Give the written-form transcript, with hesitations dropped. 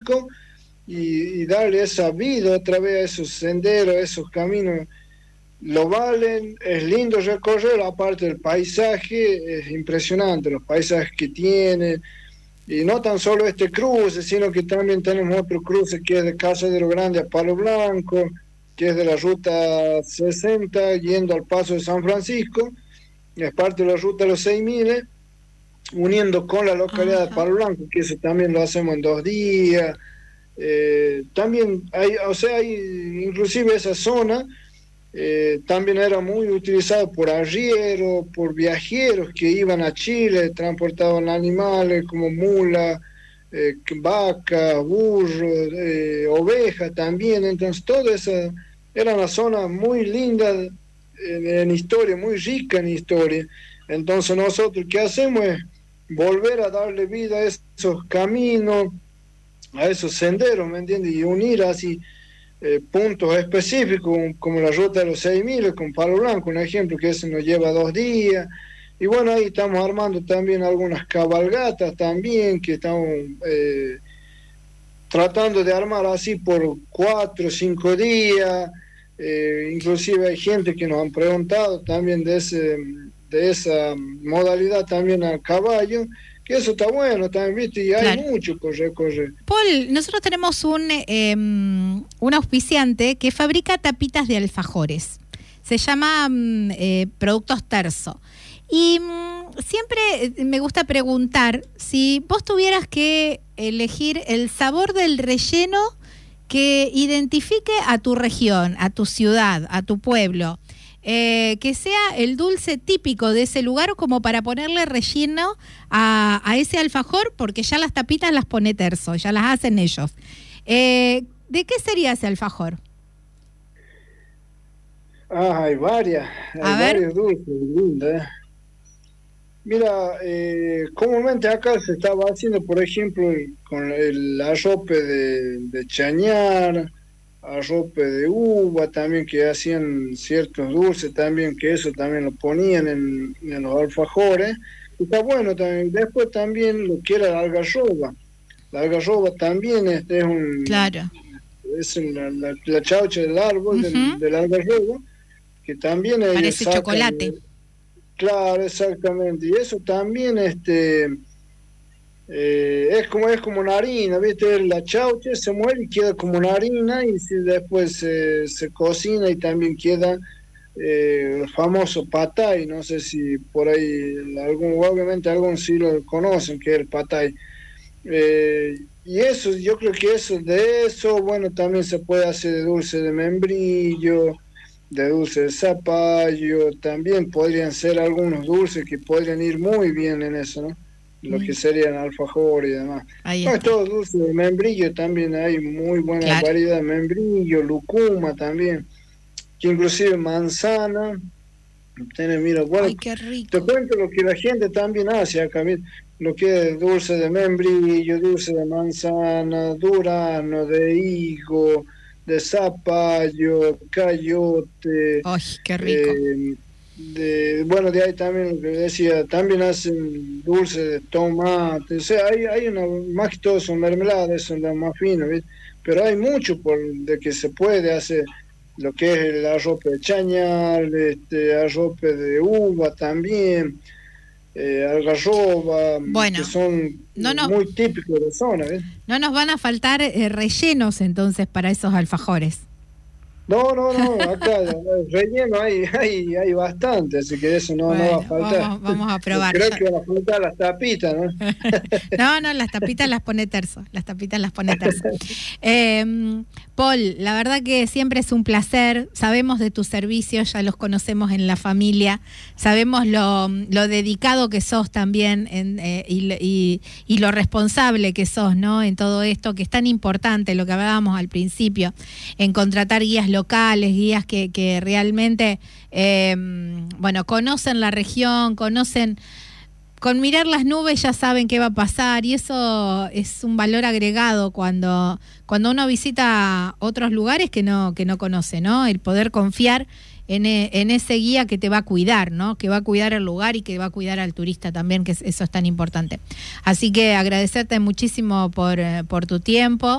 Francisco y darle esa vida otra vez a esos senderos, a esos caminos. Lo valen, es lindo recorrer, aparte del paisaje, es impresionante los paisajes que tiene, y no tan solo este cruce, sino que también tenemos otro cruce que es de Cazadero Grande a Palo Blanco, que es de la ruta 60 yendo al Paso de San Francisco, es parte de la ruta de los 6000, uniendo con la localidad de Palo Blanco, que eso también lo hacemos en 2 días. También hay, inclusive esa zona también era muy utilizado por arrieros, por viajeros que iban a Chile, transportaban animales como mula, vaca, burro, oveja también. Entonces toda esa era una zona muy linda en historia, muy rica en historia. Entonces nosotros ¿qué hacemos? Es volver a darle vida a esos caminos, a esos senderos, ¿me entiendes? Y unir así puntos específicos como la ruta de los 6000 con Palo Blanco, un ejemplo, que eso nos lleva 2 días. Y bueno, ahí estamos armando también algunas cabalgatas también, que estamos tratando de armar así por 4 o 5 días. Inclusive hay gente que nos han preguntado también de esa modalidad también al caballo, que eso está bueno también, ¿viste? Y hay mucho por recorrer. Paul, nosotros tenemos un auspiciante que fabrica tapitas de alfajores. Se llama Productos Terzo. Y siempre me gusta preguntar si vos tuvieras que elegir el sabor del relleno que identifique a tu región, a tu ciudad, a tu pueblo, que sea el dulce típico de ese lugar, como para ponerle relleno a ese alfajor, porque ya las tapitas las pone Terzo, ya las hacen ellos. ¿De qué sería ese alfajor? Hay varias, varios dulces lindos. Mira, comúnmente acá se estaba haciendo, por ejemplo, con el arrope de chañar, arrope de uva también, que hacían ciertos dulces también, que eso también lo ponían en los alfajores. Está bueno también. Después también lo que era la algarroba. La algarroba también es un... Claro. Es la chaucha del árbol, del algarroba, que también... Parece chocolate. Claro, exactamente. Y eso también es como una harina, ¿viste? La chaucha se muele y queda como una harina, y después se cocina y también queda el famoso patay. No sé si por ahí obviamente algunos sí lo conocen, que es el patay. Y eso, yo creo que bueno, también se puede hacer de dulce de membrillo, de dulce de zapallo. También podrían ser algunos dulces que podrían ir muy bien en eso, ¿no? Lo que serían alfajor y demás. Todo dulce de membrillo también, hay muy buena variedad de membrillo, lucuma también, que inclusive manzana. Mira, bueno, ay, qué rico. Te cuento lo que la gente también hace acá, lo que es dulce de membrillo, dulce de manzana, durazno, de higo, de zapallo, cayote. ¡Ay, qué rico! De ahí también lo que decía, también hacen dulce de tomate. O sea, hay más que todo son mermeladas, son las más finas, ¿ves? Pero hay mucho de que se puede hacer, lo que es el arrope de chañar, arrope de uva también, algarroba, que son muy típicos de la zona, ¿ves? No nos van a faltar rellenos entonces para esos alfajores. No, acá relleno hay bastante, así que eso no va a faltar. Vamos a probar. Creo que van a faltar las tapitas, ¿no? No, las tapitas las pone Terzo, Paul, la verdad que siempre es un placer, sabemos de tus servicios, ya los conocemos en la familia, sabemos lo dedicado que sos también y lo responsable que sos, ¿no? En todo esto, que es tan importante, lo que hablábamos al principio, en contratar guías locales, guías que realmente conocen la región, con mirar las nubes ya saben qué va a pasar, y eso es un valor agregado cuando uno visita otros lugares que no conoce, ¿no? El poder confiar en ese guía que te va a cuidar, ¿no? Que va a cuidar el lugar y que va a cuidar al turista también, que eso es tan importante. Así que agradecerte muchísimo por tu tiempo.